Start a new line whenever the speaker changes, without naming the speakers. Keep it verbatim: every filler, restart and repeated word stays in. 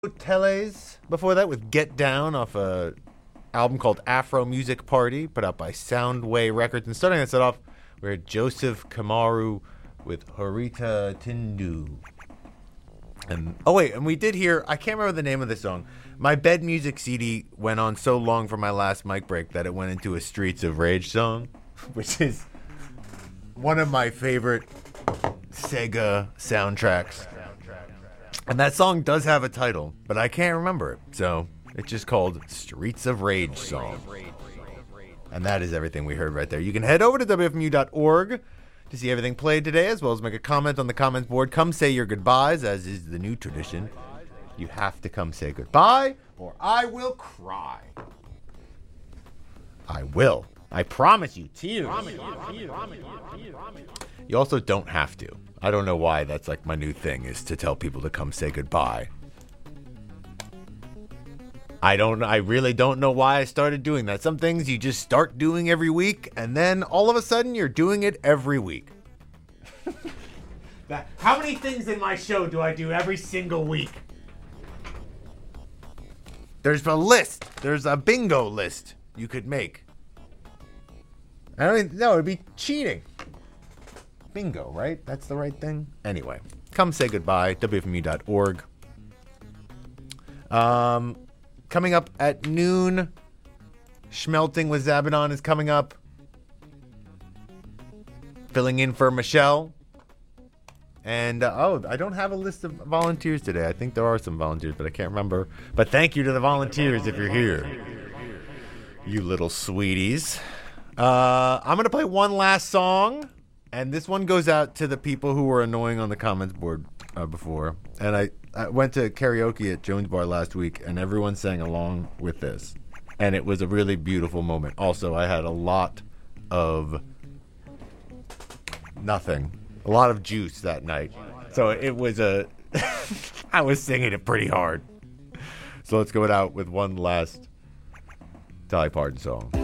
Teles before that with Get Down off a album called Afro Music Party, put out by Soundway Records. And starting that set off, we had Joseph Kamaru with Horita Tindu. And oh wait, and we did hear, I can't remember the name of the song. My bed music C D went on so long for my last mic break that it went into a Streets of Rage song, which is one of my favorite Sega soundtracks. And that song does have a title, but I can't remember it. So it's just called Streets of Rage Song. And that is everything we heard right there. You can head over to W F M U dot org to see everything played today, as well as make a comment on the comments board. Come say your goodbyes, as is the new tradition. You have to come say goodbye, or I will cry. I will. I promise you, tears. You also don't have to. I don't know why that's like my new thing, is to tell people to come say goodbye. I don't, I really don't know why I started doing that. Some things you just start doing every week, and then all of a sudden you're doing it every week. that, how many things in my show do I do every single week? There's a list. There's a bingo list you could make. I don't even, no, it'd be cheating. Bingo, right? That's the right thing? Anyway, come say goodbye, W F M U dot org. Um, coming up at noon, Schmelting with Zabadon is coming up. Filling in for Michelle. And, uh, oh, I don't have a list of volunteers today. I think there are some volunteers, but I can't remember. But thank you to the volunteers if you're here. You little sweeties. Uh, I'm going to play one last song. And this one goes out to the people who were annoying on the comments board uh, before. And I, I went to karaoke at Jones Bar last week, and everyone sang along with this. And it was a really beautiful moment. Also, I had a lot of nothing. A lot of juice that night. So it was a... I was singing it pretty hard. So let's go it out with one last Dolly Parton song.